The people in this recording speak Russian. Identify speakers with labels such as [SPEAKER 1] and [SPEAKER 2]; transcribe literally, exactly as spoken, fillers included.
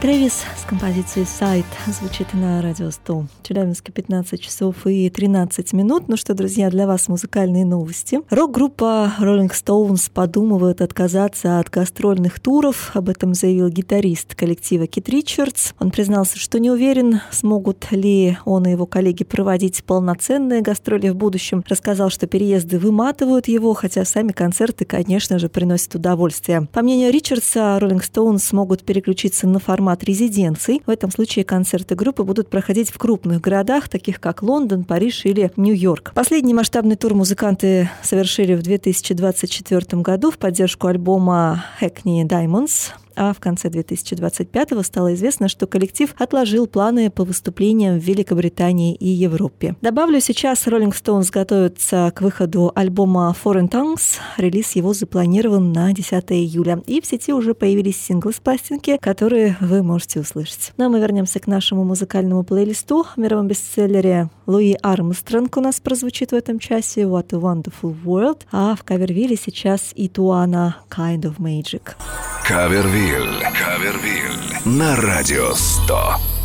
[SPEAKER 1] Трэвис с композицией «Сайт» звучит на радио сто. В Челябинске пятнадцать часов и тринадцать минут. Ну что, друзья, для вас музыкальные новости. Рок-группа Rolling Stones подумывает отказаться от гастрольных туров. Об этом заявил гитарист коллектива Кит Ричардс. Он признался, что не уверен, смогут ли он и его коллеги проводить полноценные гастроли в будущем. Рассказал, что переезды выматывают его, хотя сами концерты, конечно же, приносят удовольствие. По мнению Ричардса, Rolling Stones смогут переключиться на формат резиденций. В этом случае концерты группы будут проходить в крупных городах, таких как Лондон, Париж или Нью-Йорк. Последний масштабный тур музыканты совершили в две тысячи двадцать четвёртом году в поддержку альбома Hackney Diamonds. А в конце две тысячи двадцать пятого стало известно, что коллектив отложил планы по выступлениям в Великобритании и Европе. Добавлю, сейчас Rolling Stones готовятся к выходу альбома Foreign Tongues. Релиз его запланирован на десятое июля. И в сети уже появились синглы с пластинки, которые вы можете услышать. Ну а мы вернемся к нашему музыкальному плейлисту. В мировом бестселлере Луи Армстронг у нас прозвучит в этом часе «What a Wonderful World», а в кавервилле сейчас Итуана «Kind of Magic».
[SPEAKER 2] Кавервилл. Кавервилл на радио сто.